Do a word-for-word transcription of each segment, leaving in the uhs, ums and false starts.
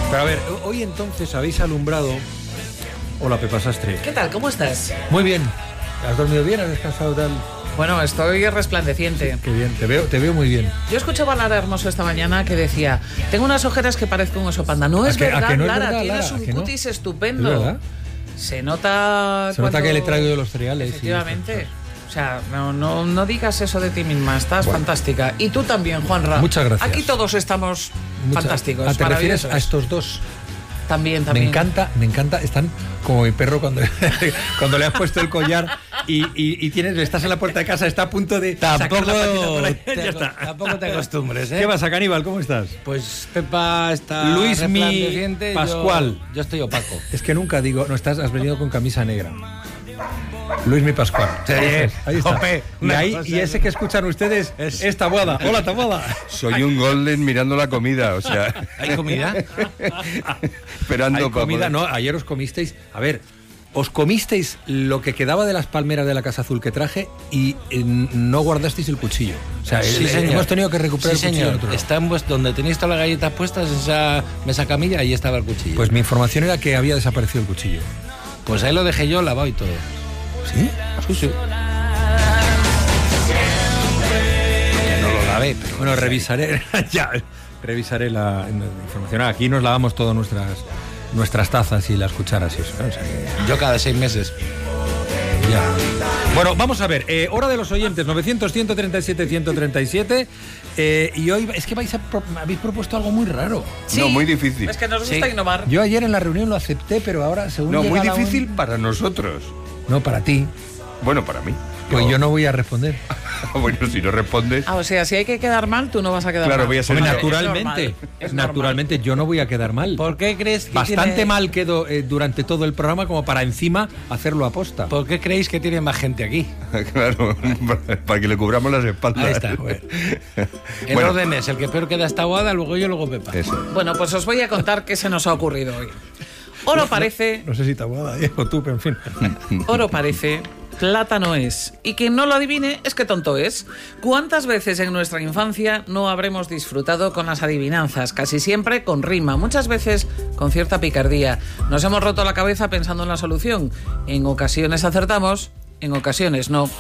Pero a ver, hoy entonces habéis alumbrado... Hola, Pepa Sastre. ¿Qué tal? ¿Cómo estás? Muy bien. ¿Has dormido bien? ¿Has descansado tal? Bueno, estoy resplandeciente. Qué bien, te veo, te veo muy bien. Yo escuchaba a Lara Hermoso esta mañana que decía: tengo unas ojeras que parezco un oso panda. No es que, verdad, que no Lara, es verdad, tienes Lara, un cutis no? estupendo. ¿Es verdad? Se nota. Se nota que le traigo de los cereales. Efectivamente. O sea, no, no, no digas eso de ti misma, estás bueno. fantástica. Y tú también, Juanra. Muchas gracias. Aquí todos estamos Muchas, fantásticos. Ah, ¿te refieres a estos dos? También, también. Me encanta, me encanta. Están como mi perro cuando, cuando le has puesto el collar y, y, y tienes, estás en la puerta de casa, está a punto de tampoco, sacar la patita por ahí. Te, Ya está. Tampoco te acostumbres, ¿eh? ¿Qué pasa, Caníbal? ¿Cómo estás? Pues Pepa está Luis mi Pascual. Yo, yo estoy opaco. Es que nunca digo, no estás, has venido con camisa negra. Luis mi Pascual. Sí, ahí está. Jope, y, ahí, y ese que escuchan ustedes es esta boda. Hola, Taboada. Soy un golden mirando la comida, o sea. ¿Hay comida? Esperando ¿Hay comida? No, ayer os comisteis. A ver, os comisteis lo que quedaba de las palmeras de la Casa Azul que traje y eh, no guardasteis el cuchillo. O sea, sí, el, señor. hemos tenido que recuperar sí, el cuchillo. Señor. Está en vuestro, donde tenéis todas las galletas puestas, en esa mesa camilla, ahí estaba el cuchillo. Pues mi información era que había desaparecido el cuchillo. Pues ahí lo dejé yo lavado y todo. ¿Sí? Sí, sí. Que no lo lavé, pero... Bueno, revisaré, ya, revisaré la, la información. Aquí nos lavamos todas nuestras, nuestras tazas y las cucharas y eso, ¿no? O sea que... Yo cada seis meses. Ya. Bueno, vamos a ver, eh, hora de los oyentes, novecientos, ciento treinta y siete, ciento treinta y siete, eh, y hoy es que vais a pro, habéis propuesto algo muy raro. Sí, no, muy difícil. Es que nos gusta sí. innovar. Yo ayer en la reunión lo acepté, pero ahora según No, muy difícil un... para nosotros. No, para ti. Bueno, para mí. Pues yo, yo no voy a responder. Bueno, si no respondes... Ah, o sea, si hay que quedar mal, tú no vas a quedar claro, mal. Voy a ser Hombre, yo. naturalmente, Es normal, es naturalmente normal. yo no voy a quedar mal. ¿Por qué crees que Bastante tiene... mal quedo eh, durante todo el programa como para encima hacerlo a posta. ¿Por qué creéis que tiene más gente aquí? Claro, para, para que le cubramos las espaldas. Ahí está. Bueno. El Bueno. orden es el que peor queda esta boda, luego yo, luego Pepa. Eso. Bueno, pues os voy a contar qué se nos ha ocurrido hoy. Oro parece, No sé si Taboada eh, o tú, pero en fin. oro parece, plátano es. Y quien no lo adivine es que tonto es. ¿Cuántas veces en nuestra infancia no habremos disfrutado con las adivinanzas? Casi siempre con rima, muchas veces con cierta picardía. Nos hemos roto la cabeza pensando en la solución. En ocasiones acertamos, en ocasiones no.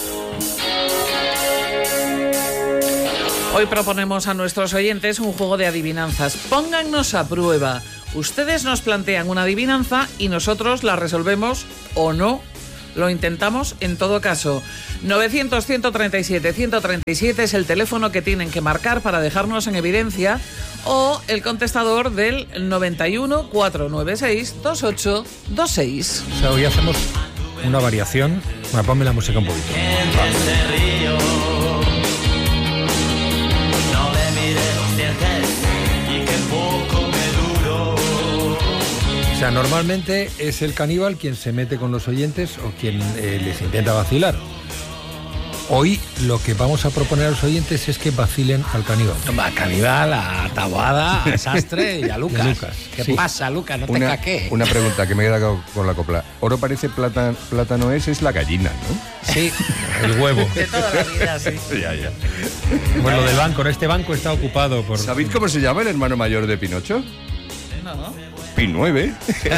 Hoy proponemos a nuestros oyentes un juego de adivinanzas. Póngannos a prueba. Ustedes nos plantean una adivinanza y nosotros la resolvemos o no. Lo intentamos en todo caso. novecientos, ciento treinta y siete, ciento treinta y siete es el teléfono que tienen que marcar para dejarnos en evidencia, o el contestador del noventa y uno, cuatrocientos noventa y seis, veintiocho veintiséis. O sea, hoy hacemos una variación. Bueno, ponme la música un poquito. O sea, normalmente es el caníbal quien se mete con los oyentes o quien eh, les intenta vacilar. Hoy lo que vamos a proponer a los oyentes es que vacilen al caníbal. A Caníbal, a Taboada, a Sastre y a Lucas. Y a Lucas. ¿Qué Sí. pasa, Lucas? No te Una, caqué. una pregunta que me he quedado con la copla. Oro parece plata, plátano es, es la gallina, ¿no? Sí. El huevo. De toda la vida, sí. Ya, ya. Bueno, lo del banco, ¿no? Este banco está ocupado por... ¿Sabéis cómo se llama el hermano mayor de Pinocho? No. Pi nueve.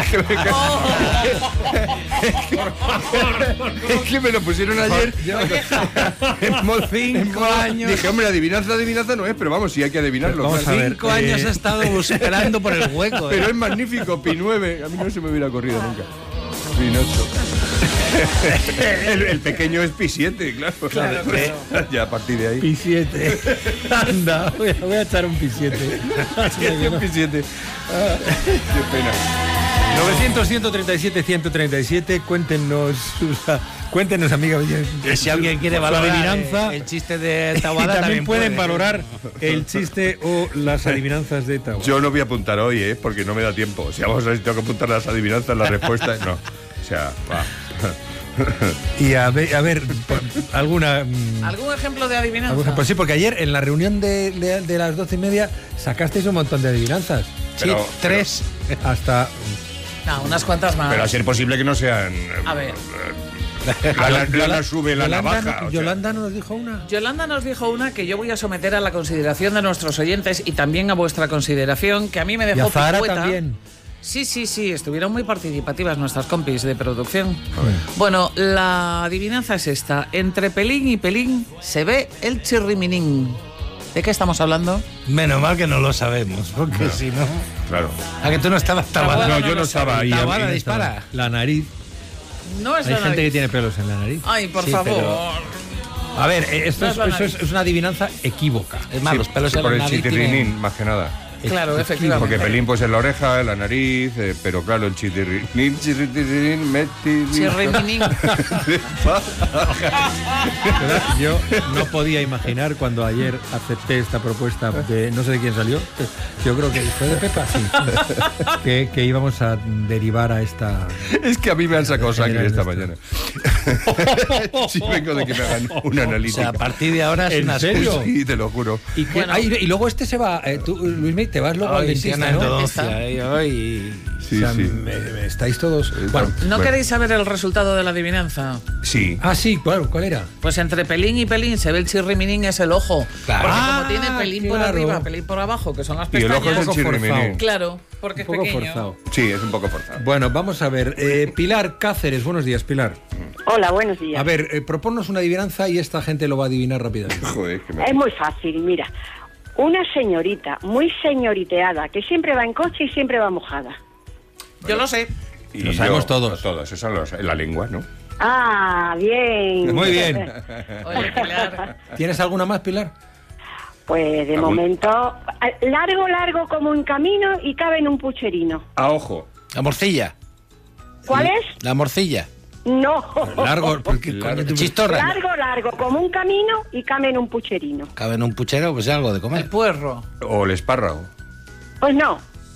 Es que me lo pusieron ayer. En modo- en modo- años. Dije, hombre, adivinanza, adivinanza no es, pero vamos, sí hay que adivinarlo. Vamos claro. a ver. Cinco años eh, he estado esperando por el hueco. Pero ¿eh? es magnífico, Pi nueve. A mí no se me hubiera ocurrido nunca. Pinocho. el, el pequeño es Pi siete, claro. Claro, claro. Ya a partir de ahí. Pi siete. Anda, voy a, voy a echar un Pi siete. Pi siete. Ah, qué pena. novecientos, ciento treinta y siete, ciento treinta y siete, cuéntenos, sus, cuéntenos, amiga. Si alguien quiere su valorar adivinanza. eh, el chiste de Y Taboada, también pueden puede. valorar el chiste o las adivinanzas de Taboada. Yo no voy a apuntar hoy, ¿eh? Porque no me da tiempo. O sea, vamos a ver si tengo que apuntar las adivinanzas, las respuestas. No. O sea, va. Y a ver, a ver por- alguna... mm, ¿Algún ejemplo de adivinanza? algún ejemplo. Sí, porque ayer en la reunión de, de, de las doce y media sacasteis un montón de adivinanzas. Sí, Pero- tres. Hasta... No, unas cuantas más. Pero a ser posible que no sean. A ver. eh, Lana, Lana sube la Yolanda, navaja. o sea. Yolanda nos dijo una. Yolanda nos dijo una que yo voy a someter a la consideración de nuestros oyentes y también a vuestra consideración, que a mí me dejó Y a Zahara picueta. también. Sí, sí, sí, estuvieron muy participativas nuestras compis de producción. Bueno, la adivinanza es esta. Entre pelín y pelín se ve el chirriminín. ¿De qué estamos hablando? Menos mal que no lo sabemos, porque si no... Claro. ¿A que tú no estabas Taboada? No, no yo lo no estaba ahí. Taboada, a mí- dispara. La nariz. No es Hay la gente nariz. que tiene pelos en la nariz. Ay, por Sí, favor. pero- A ver, eh, esto No es, es la eso es, nariz. es una adivinanza equívoca. Es más, Sí, los pelos sí, en por la el nariz chitirrinín, tienen... más que nada. Claro, efectivamente. Porque pelín pues en la oreja, en la nariz, eh, pero claro, el chitirrinín, chitirrinín, metirín. Chirriminín. Yo no podía imaginar cuando ayer acepté esta propuesta de no sé de quién salió. Yo creo que fue de Pepa, sí. Que, que íbamos a derivar a esta. Es que a mí me han sacado sangre esta General mañana. Sí, vengo de que me hagan una O analítica. sea, a partir de ahora es ¿En una serio? excusa. Sí, te lo juro. Y, que- Bueno. ay, y luego este se va. Eh, tú, Luismi, te vas luego al Ay, dentista, tiene ¿no? endodoncia, eh, ay. Sí, O sea, sí. me- me estáis todos. Eh, Bueno, ¿No Bueno. queréis saber el resultado de la adivinanza? Sí. ah, sí, claro, ¿cuál era? Pues entre pelín y pelín se ve el chirriminín, es el ojo. Claro. Porque Ah, como tiene pelín por claro. arriba, pelín por abajo, que son las Y el pestañas. ojo es el poco chirriminín. forzado. Claro, porque Un poco es pequeño. forzado. Sí, es un poco forzado. Bueno, vamos a ver. Eh, Pilar Cáceres, buenos días, Pilar. Hola, buenos días. A ver, eh, proponnos una adivinanza y esta gente lo va a adivinar rápidamente. Joder, que me... Es muy fácil, mira. Una señorita muy señoriteada que siempre va en coche y siempre va mojada. Yo lo sé. Y Lo sabemos yo, todos. Todos, eso los, en la lengua, ¿no? Ah, bien. Muy bien. Oye, Pilar. ¿Tienes alguna más, Pilar? Pues de ¿Algún? momento, largo, largo como un camino y cabe en un pucherino. A ojo. La morcilla. ¿Cuál es? La morcilla. No. Largo, porque Largo. coño, tú- Chistorra. Largo, largo como un camino y cabe en un pucherino. Cabe en un puchero, pues algo de El comer. puerro. O el espárrago. Pues no.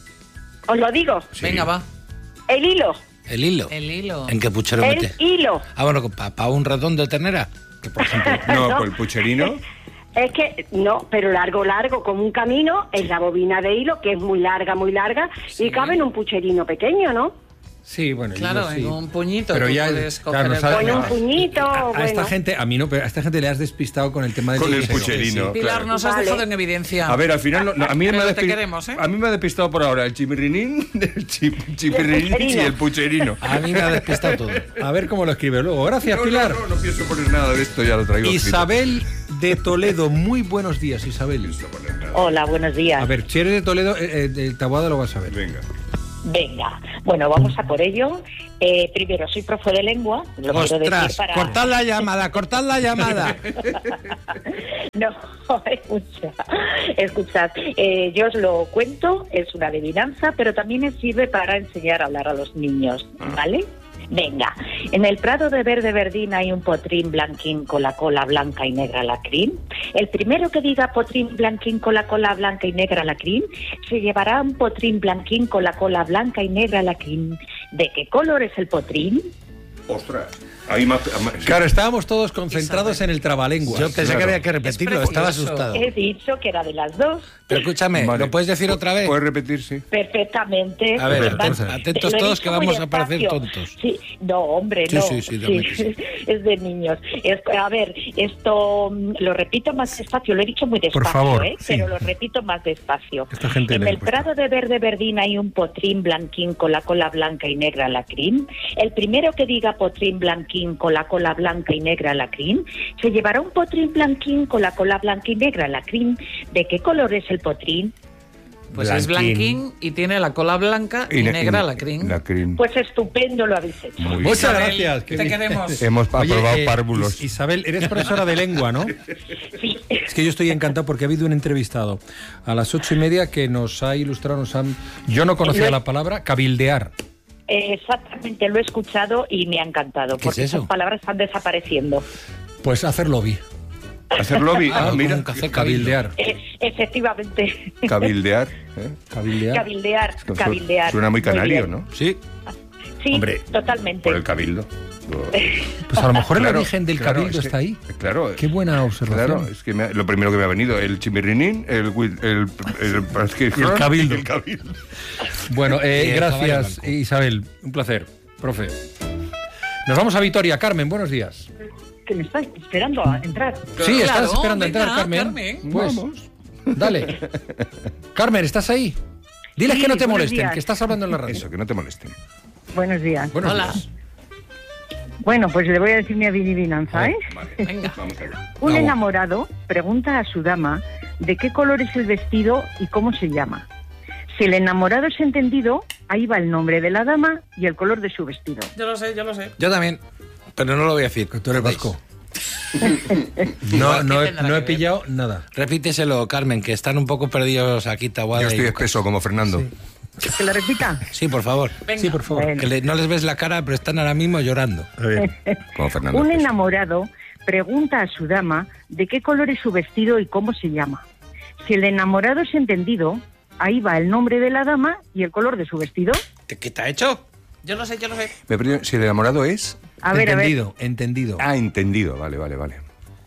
Os lo digo. Sí. Venga, va. El hilo. El hilo. El hilo. ¿En qué puchero El mete? hilo. Ah, bueno, para un ratón de ternera. que, por ejemplo, No, No. por el pucherino. Es que, no, pero largo, largo como un camino es la bobina de hilo, que es muy larga, muy larga, y cabe en un pucherino pequeño, ¿no? sí, bueno, Claro, yo sí. en un puñito. Pero tú ya, puedes claro, coger no el sabe- O en un puño. puñito, a, a bueno. esta gente, a mí no, pero a esta gente le has despistado con el tema del Con el puchero. pucherino. Pilar, claro. nos has Vale. dejado en evidencia. A ver, al final, no- no, a, mí me Pero ha te despi- queremos, ¿eh? a mí me ha despistado por ahora el chipirrinín, el chip- chipirrinín y pucherino. el pucherino. A mí me ha despistado todo. A ver cómo lo escribe luego. Gracias, No, Pilar. No, no, no pienso poner nada de esto, ya lo traigo escrito. Isabel de Toledo, muy buenos días, Isabel. Hola, buenos días. A ver, si eres de Toledo, eh, eh, de Taboada lo vas a ver. Venga. Venga, bueno, vamos a por ello. Eh, primero, soy profe de lengua. Lo quiero decir Ostras, para... cortad la llamada, cortad la llamada. No, escucha, escuchad. Eh, yo os lo cuento, es una adivinanza, pero también me sirve para enseñar a hablar a los niños, ¿vale? Venga, en el prado de verde verdín hay un potrín blanquín con la cola blanca y negra lacrín. El primero que diga potrín blanquín con la cola blanca y negra lacrín se llevará un potrín blanquín con la cola blanca y negra lacrín. ¿De qué color es el potrín? Ostras. Ahí más, más- sí. Claro, estábamos todos concentrados en el trabalenguas. Yo pensé Claro. que había que repetirlo, Es estaba precioso. asustado. He dicho que era de las dos. Pero escúchame, Vale. ¿lo puedes decir otra vez? ¿Puedes repetir, sí? Perfectamente. A ver, Además, entonces, atentos lo he todos dicho que muy vamos a parecer despacio. tontos. Sí, no, hombre, Sí, no. sí, sí, también que sí. Es de niños. Es- a ver, esto mm, lo repito más despacio, lo he dicho muy despacio, favor, ¿eh? sí. Pero lo repito más despacio. Esta gente en le el cuesta. prado de verde verdín hay un potrín blanquín con la cola blanca y negra lacrín. El primero que diga potrín blanquín con la cola blanca y negra lacrín se llevará un potrín blanquín con la cola blanca y negra lacrín. ¿De qué color es el potrín? Pues es blanquín y tiene la cola blanca y, ne- negra y- lacrín. lacrín. Pues estupendo lo habéis hecho. Muy bien. Muchas Isabel, gracias. qué te bien. queremos. Hemos Oye, aprobado eh, párvulos. Is- Isabel, eres profesora de lengua, ¿no? Sí. Es que yo estoy encantado porque ha habido un entrevistado a las ocho y media que nos ha ilustrado, nos han... Yo no conocía la palabra cabildear. Exactamente, lo he escuchado y me ha encantado, ¿Qué porque es eso? esas palabras están desapareciendo. Pues hacer lobby, Hacer lobby. Ah, Ah, como mira. un café cabildear. Eh, efectivamente, Cabildear. ¿eh? Cabildear. cabildear, Su- cabildear. Suena muy canario, bien. ¿no? Sí, Sí, Hombre, totalmente. Por el cabildo. pues a lo mejor el Claro, origen del claro, cabildo es que- está ahí. Claro. Qué buena observación. Claro, es que me ha- lo primero que me ha venido, el chimirrinín, el, wi- el, el, es que- Y el cabildo. el cabildo. Bueno, eh, Y el gracias caballo blanco. Isabel, un placer, profe. Nos vamos a Vitoria. Carmen, buenos días. Que me estáis esperando a entrar. Sí, estás Claro, esperando a venga, entrar, Carmen. Carmen. Pues, Vamos. dale. Carmen, ¿estás ahí? Diles Sí, que no te buenos molesten, días. que estás hablando en la radio. Eso, que no te molesten. Buenos días. Buenos Hola. días. Bueno, pues le voy a decir mi adivinanza, ¿eh? Vale, Venga. vamos allá. Un Vamos. enamorado pregunta a su dama de qué color es el vestido y cómo se llama. Si el enamorado es entendido, ahí va el nombre de la dama y el color de su vestido. Yo lo sé, yo lo sé. Yo también, pero no lo voy a decir. Que tú eres vasco. No, no, he, no he pillado nada. Repíteselo, Carmen, que están un poco perdidos aquí, Tahuada. Yo estoy y- espeso como Fernando. ¿Que lo repita? Sí, por favor. Venga. Sí, por favor. Bueno. Que le- no les ves la cara, pero están ahora mismo llorando. Como Fernando. Un espeso. enamorado pregunta a su dama de qué color es su vestido y cómo se llama. Si el enamorado es entendido, ahí va el nombre de la dama y el color de su vestido. ¿Qué, qué te ha hecho? Yo lo sé, yo lo sé. Me he perdido. Si el enamorado es... A ver, a ver. entendido, entendido. Ah, entendido. Vale, vale, vale.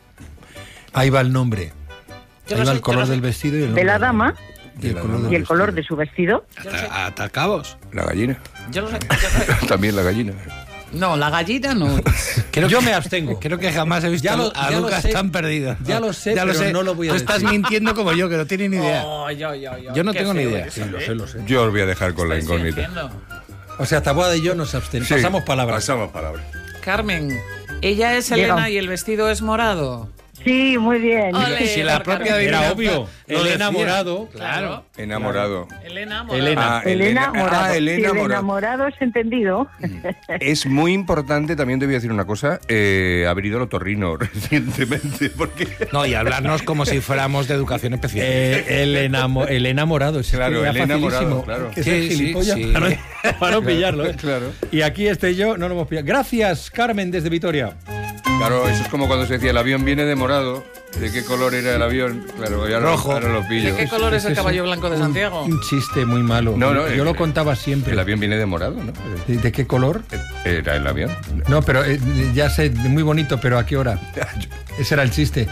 Ahí va el nombre. Yo Ahí lo va sé, el yo color lo sé. del vestido y el nombre. De la dama Y el color del y el color de vestido. su vestido. Yo lo sé. Ata- Atacabos. La gallina. Yo lo sé, yo lo sé. También la gallina. No, la gallina no. Creo Yo que- me abstengo. Creo que jamás he visto Ya lo- a ya lo Lucas sé. tan perdido. Ya lo sé, pero no lo voy a Tú estás decir. mintiendo como yo, que no tienes ni idea. Oh, yo, yo, yo. Yo no Qué tengo ni feo idea. eres, Sí, lo ¿eh? sé, lo sé. Yo os voy a dejar con la Estáis incógnita. fingiendo. O sea, Taboada y yo nos abstenemos. Sí, Pasamos palabras. Pasamos palabras. Carmen, ella es Llega. Elena y el vestido es morado. Sí, muy bien. Ole, Si la por propia Carmen. Era adivinanza obvio. lo El decía. enamorado. Claro. Enamorado. Elena morado. Elena. Ah, El Elena. enamorado. Ah, el Si el enamorado. enamorado es entendido. Es muy importante, también te voy a decir una cosa, eh, haber ido al otorrino recientemente, porque... No, y hablarnos como si fuéramos de educación especial. Eh, el, enamo- el enamorado. Es Claro, que el era enamorado, facilísimo. claro. Que Sí, ser sí, gilipollas sí. para no, para no pillarlo. ¿eh? Claro. Y aquí este yo no lo hemos pillado. Gracias, Carmen, desde Vitoria. Claro, eso es como cuando se decía, el avión viene de morado. ¿De qué color era el avión? Claro, ya Rojo. ahora lo pillo. ¿De qué color es el Ese caballo un- blanco de un- Santiago? Un chiste muy malo. No, no, Yo eh, lo contaba siempre. El avión viene de morado, ¿no? ¿De, de qué color? Era el avión. No, pero eh, ya sé, muy bonito, pero ¿a qué hora? Ese era el chiste.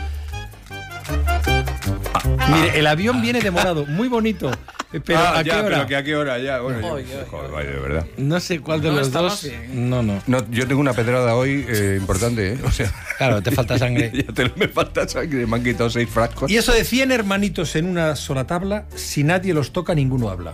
Mire, el avión viene de morado, muy bonito. Pero Ah, ¿a ya, qué hora? pero que a qué hora ya. Bueno, yo- Oy, oy, joder, vaya, de verdad. No sé cuál de No los estamos dos. bien. No, no. No, yo tengo una pedrada hoy eh, importante, ¿eh? O sea, Claro, te falta sangre. ya te, me falta sangre, me han quitado seis frascos. Y eso de cien hermanitos en una sola tabla, si nadie los toca, ninguno habla.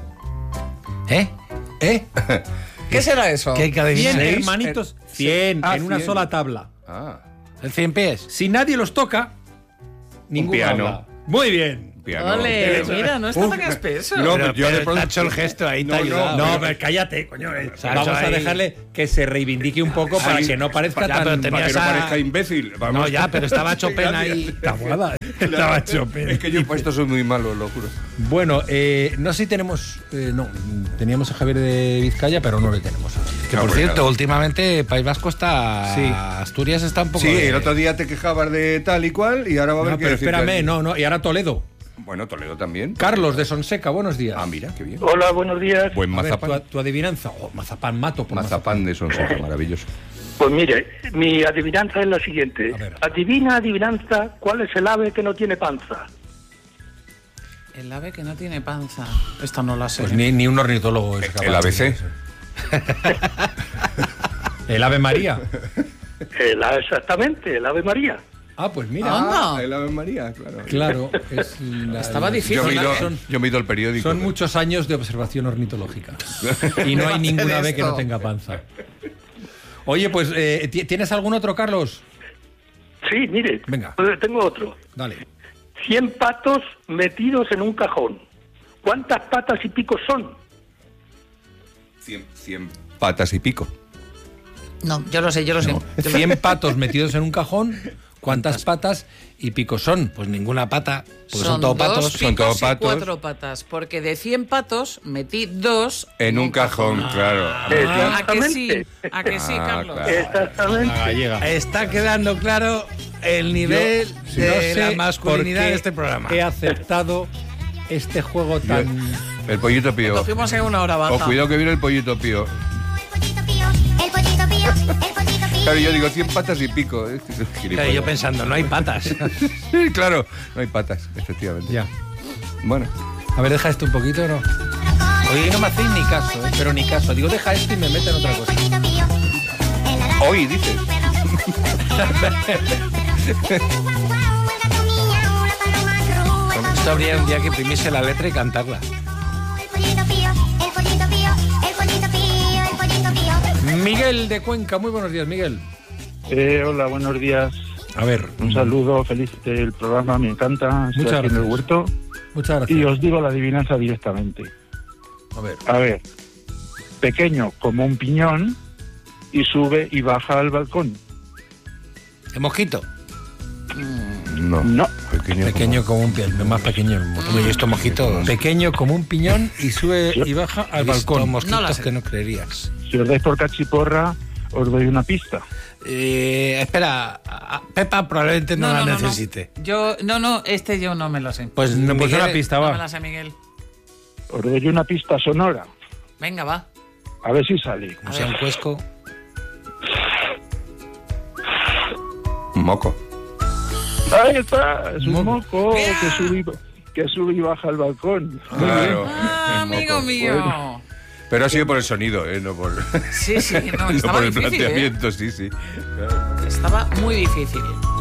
¿Eh? ¿Eh? ¿Qué será eso? ¿Qué hay que adivinar? cien Seis, hermanitos, eh, cien ah, en una cien. sola tabla. Ah, ¿El cien pies? Si nadie los toca, ninguno piano. habla. Muy bien. piano. Ole, Pero- mira, no está Uf, tan espeso. No, Pero- pero yo pero de pronto... te ha hecho el gesto ahí, te No, ha no, ayudado. No, pero- pero cállate, coño. eh. Se ha Vamos hecho a ahí- dejarle que se reivindique un poco para Ahí- que no parezca Ya, tan... pero Para tenías que no a- parezca imbécil. Vamos. No, ya, pero estaba Chopin ahí. Tabuada. Estaba Chopin. Es que yo para esto soy muy malo, lo juro. Bueno, eh, no sé si tenemos... eh, no, teníamos a Javier de Vizcaya, pero no le tenemos. Que No, por pues cierto, nada. últimamente País Vasco está. Sí. Asturias está un poco. Sí, de- el otro día te quejabas de tal y cual y ahora va a haber No, que pero decir espérame, que- no, no. Y ahora Toledo. Bueno, Toledo también. Carlos de Sonseca, buenos días. Ah, mira, qué bien. Hola, buenos días. Buen A ver, mazapán. tu, tu adivinanza. Oh, mazapán, mato por Mazapán de Sonseca, maravilloso. Pues mire, mi adivinanza es la siguiente. A ver. Adivina, adivinanza, ¿cuál es el ave que no tiene panza? El ave que no tiene panza. Esta no la sé. Pues ni, ni un ornitólogo es capaz El de A B C. decir eso. El Ave María. El ave, exactamente, el ave María. Ah, pues mira. Anda. Ah, el Ave María, claro. Claro, es la- Estaba la- difícil. Yo mido, Son, yo mido el periódico. son muchos años de observación ornitológica. Y no hay ninguna ave que no tenga panza. Oye, pues, eh, ¿ti- ¿tienes algún otro, Carlos? Sí, mire, Venga. pues tengo otro. Dale. Cien patos metidos en un cajón. ¿Cuántas patas y picos son? Cien, cien patas y pico. No, yo lo sé, yo lo sé. Yo lo- cien patos metidos en un cajón. ¿Cuántas patas y picos son? Pues ninguna pata. Porque son, son todos dos patos. picos son todos y patos. cuatro patas. Porque de cien patos metí dos En un cajón, claro. ¿A que sí? Exactamente. ¿A que sí, Ah, Carlos? claro. Exactamente. gallega. Está quedando claro el nivel Yo de no sé la masculinidad por qué de este programa. He aceptado este juego tan... El pollito pío. Cogimos en una hora O baja. cuidado que viene el pollito pío. El pollito pío, el pollito pío. Claro, yo digo cien patas y pico. eh, Claro, gilipollas. yo pensando, no hay patas. Sí, claro, no hay patas, efectivamente. Ya. Bueno, A ver, deja esto un poquito, ¿no? Oye, no me hacéis ni caso, ¿eh? Pero ni caso. Digo, deja esto y me meten otra cosa. El pollito pío. En la Hoy, dices. Esto habría un día que imprimirse la letra y cantarla. Miguel de Cuenca, muy buenos días, Miguel. Eh, hola, buenos días. A ver. Un saludo, feliz del programa, me encanta. Estoy Muchas aquí en el gracias. huerto. Muchas gracias. Y os digo la adivinanza directamente. A ver. A ver, pequeño como un piñón y sube y baja al balcón. ¿El mosquito? No. No. Pequeño, Pequeño como un piñón, más pequeño el mosquito. Hombre, estos mosquitos. Pequeño como un piñón y sube y baja al He visto balcón. mosquitos No la sé. que no creerías. Si os dais por cachiporra, os doy una pista. Eh, espera, a- a- Pepa probablemente no, la necesite. Yo, no, no, este yo no me lo sé. Pues, No, pues Miguel, una pista, No me va. la sé, Miguel. Os doy una pista sonora. Venga, va. A ver si sale. no sea un cuesco. Moco. Ahí está, es un Moco. moco que sube, y, que sube y baja al balcón. Claro. Ah, el moco. amigo mío. Pero ha sido por el sonido, ¿eh? No por, Sí, sí, no, no estaba por el difícil, ¿eh? planteamiento, sí, sí. Estaba muy difícil.